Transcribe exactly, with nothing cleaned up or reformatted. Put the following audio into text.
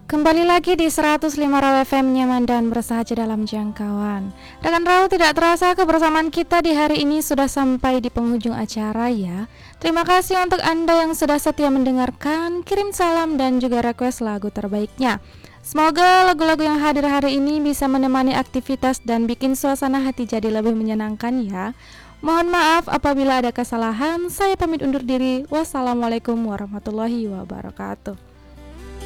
Kembali lagi di seratus lima Raw F M, nyaman dan bersahaja dalam jangkauan. Rekan Raw, tidak terasa kebersamaan kita di hari ini sudah sampai di penghujung acara ya. Terima kasih untuk Anda yang sudah setia mendengarkan. Kirim salam dan juga request lagu terbaiknya. Semoga lagu-lagu yang hadir hari ini bisa menemani aktivitas dan bikin suasana hati jadi lebih menyenangkan ya. Mohon maaf apabila ada kesalahan. Saya pamit undur diri. Wassalamualaikum warahmatullahi wabarakatuh.